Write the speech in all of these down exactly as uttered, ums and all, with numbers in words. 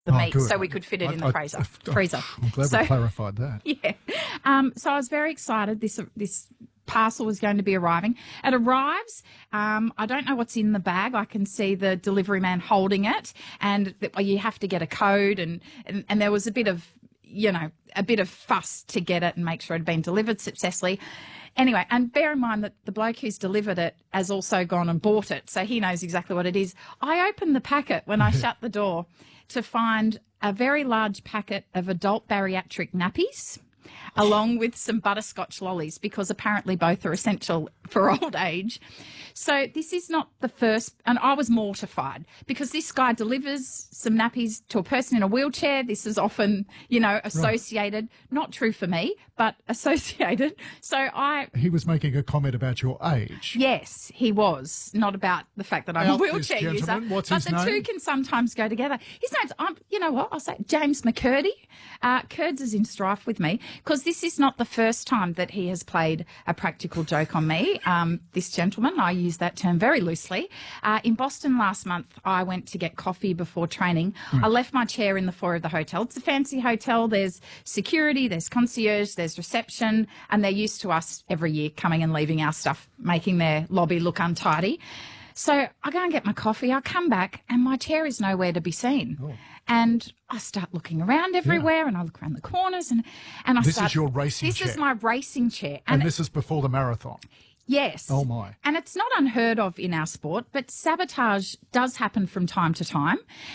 the Oh, meat, good. so we could fit it I- in the I- freezer. I- freezer. I'm glad So- we clarified that. Yeah. Um, so I was very excited. This this parcel was going to be arriving. It arrives. Um, I don't know what's in the bag. I can see the delivery man holding it, and th- you have to get a code, and, and and there was a bit of, you know, a bit of fuss to get it and make sure it had been delivered successfully. Anyway, and bear in mind that the bloke who's delivered it has also gone and bought it, so he knows exactly what it is. I opened the packet when I shut the door to find a very large packet of adult bariatric nappies, along with some butterscotch lollies, because apparently both are essential for old age. So this is not the first, and I was mortified because this guy delivers some nappies to a person in a wheelchair. This is often, you know, associated, not true for me, but associated. So I, He was making a comment about your age. yes, he was, not about the fact that I'm Out a this wheelchair user. gentleman. What's but his the two name? can sometimes go together. His name's, um, you know what, I'll say James McCurdy. Uh, Kurds is in strife with me because this is not the first time that he has played a practical joke on me. Um, this gentleman, I use that term very loosely. Uh, in Boston last month, I went to get coffee before training. Hmm. I left my chair in the foyer of the hotel. It's a fancy hotel. There's security, there's concierge, there's reception, and they're used to us every year coming and leaving our stuff, making their lobby look untidy. So I go and get my coffee. I come back and my chair is nowhere to be seen. Oh. And I start looking around everywhere, and I look around the corners, and, and I This start... is your racing This chair? is my racing chair. And And, this is before the marathon. yes. Oh, my. And it's not unheard of in our sport, but sabotage does happen from time to time.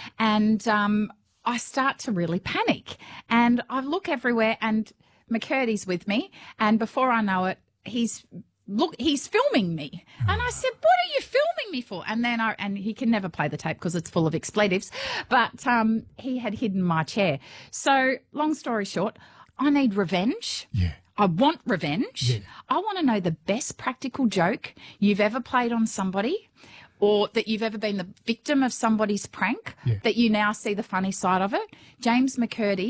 And um, I start to really panic. And I look everywhere, and McCurdy's with me, and before I know it, he's... Look, he's filming me. And I said, what are you filming me for? And then I, and he can never play the tape because it's full of expletives, but um, he had hidden my chair. So long story short, I need revenge. Yeah. I want revenge. Yeah. I want to know the best practical joke you've ever played on somebody, or that you've ever been the victim of somebody's prank, Yeah. that you now see the funny side of it. James McCurdy,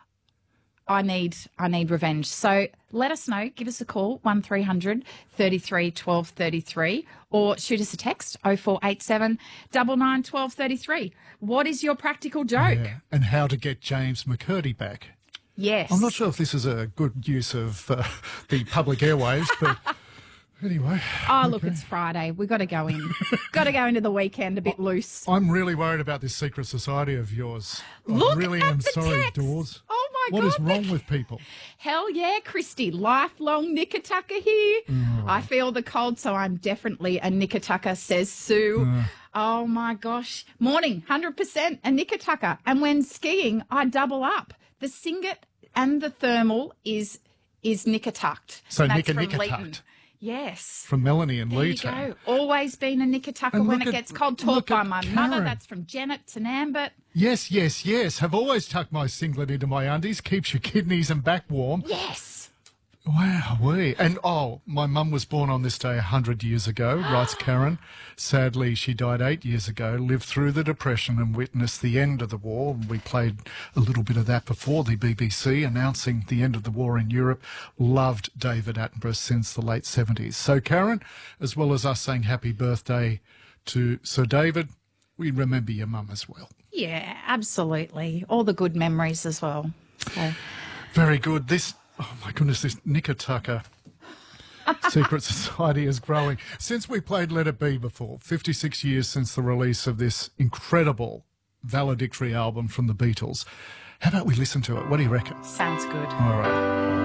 I need I need revenge. So let us know. Give us a call, one three hundred thirty-three twelve thirty-three, or shoot us a text, oh four eight seven nine nine twelve thirty-three. What is your practical joke? Yeah. And how to get James McCurdy back. Yes. I'm not sure if this is a good use of uh, the public airwaves, but anyway. Oh, look, it's Friday. We've got to go in. got to go into the weekend a bit loose. I'm really worried about this secret society of yours. Look I really at am the sorry, text. Dawes. Oh, my What God. is wrong with people? Hell yeah, Christy. Lifelong Nickatucker here. I feel the cold, so I'm definitely a Nickatucker, says Sue. Oh, my gosh. Morning, one hundred percent a Nickatucker. And when skiing, I double up. The Singlet and the thermal is is Nickatucked. So And that's Nicka from Nicka Leeton. tucked. Yes. From Melanie and There you Leeton. go. Always been a Nickatucker And when look it at- gets cold. look Taught by at my Karen. mother. That's from Janet Tenambit. Yes, yes, yes. Have always tucked my singlet into my undies. Keeps your kidneys and back warm. Yes. Wow, we and oh, my mum was born on this day a hundred years ago, writes Karen. Sadly, she died eight years ago, lived through the Depression and witnessed the end of the war. We played a little bit of that before the B B C announcing the end of the war in Europe. Loved David Attenborough since the late seventies. So, Karen, as well as us saying happy birthday to Sir David, we remember your mum as well. Yeah, absolutely. All the good memories as well. So. Very good. This, oh my goodness, this Nickatucker secret society is growing. Since we played Let It Be before, fifty-six years since the release of this incredible valedictory album from the Beatles, how about we listen to it? What do you reckon? Sounds good. All right.